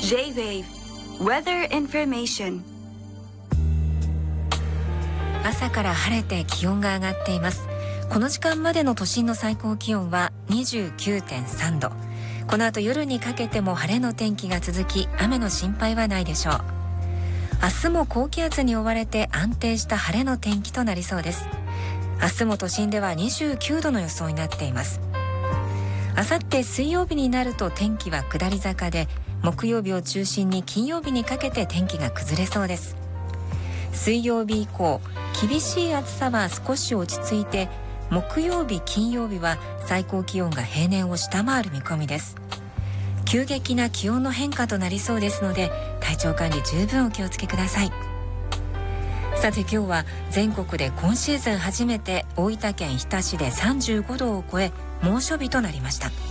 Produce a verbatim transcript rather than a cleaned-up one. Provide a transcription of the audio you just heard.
J-Wave Weather Information。 朝から晴れて気温が上がっています。この時間までの都心の最高気温は にじゅうきゅうてんさんど。この後夜にかけても晴れの天気が続き、雨の心配はないでしょう。明日も高気圧に覆われて安定した晴れの天気となりそうです。明日も都心ではにじゅうきゅうどの予想になっています。あさって水曜日になると天気は下り坂で、木曜日を中心に金曜日にかけて天気が崩れそうです。水曜日以降、厳しい暑さは少し落ち着いて、木曜日金曜日は最高気温が平年を下回る見込みです。急激な気温の変化となりそうですので、体調管理十分お気をつけください。さて今日は全国で今シーズン初めて大分県日田市でさんじゅうごどを超え猛暑日となりました。